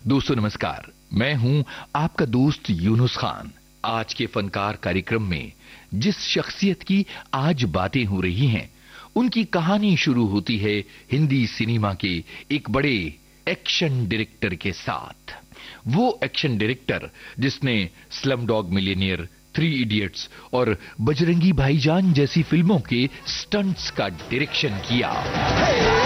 दोस्तों नमस्कार, मैं हूं आपका दोस्त यूनुस खान। आज के फनकार कार्यक्रम में जिस शख्सियत की आज बातें हो रही हैं, उनकी कहानी शुरू होती है हिंदी सिनेमा के एक बड़े एक्शन डायरेक्टर के साथ। वो एक्शन डायरेक्टर जिसने स्लम डॉग मिलियनेयर, 3 इडियट्स और बजरंगी भाईजान जैसी फिल्मों के स्टंट्स का डायरेक्शन किया।